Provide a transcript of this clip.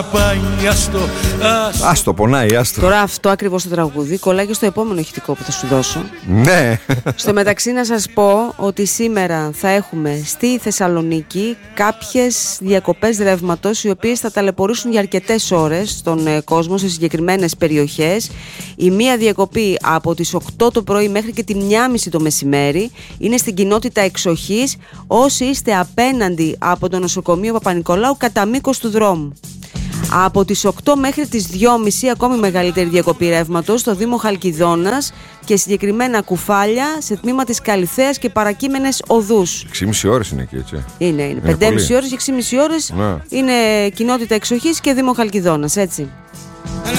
Άστο, πονάει, άστο. Τώρα αυτό ακριβώς το τραγούδι κολλάει και στο επόμενο ηχητικό που θα σου δώσω. Ναι. Στο μεταξύ να σας πω ότι σήμερα θα έχουμε στη Θεσσαλονίκη κάποιες διακοπές ρεύματος, οι οποίες θα ταλαιπωρήσουν για αρκετές ώρες στον κόσμο σε συγκεκριμένες περιοχές. Η μία διακοπή από τις 8 το πρωί μέχρι και τη 1:30 το μεσημέρι είναι στην κοινότητα Εξοχής, όσοι είστε απέναντι από το νοσοκομείο Παπα-Νικολάου κατά μήκος του δρόμου. Από τις 8 μέχρι τις 2:30 ακόμη μεγαλύτερη διακοπή ρεύματος στο Δήμο Χαλκιδόνας και συγκεκριμένα Κουφάλια, σε τμήμα της Καλυθέας και παρακείμενες οδούς. 6,5 ώρες είναι εκεί, έτσι. Είναι 5,5 ώρες και 6,5 ώρες. Ναι. Είναι κοινότητα Εξοχής και Δήμο Χαλκιδόνας, έτσι.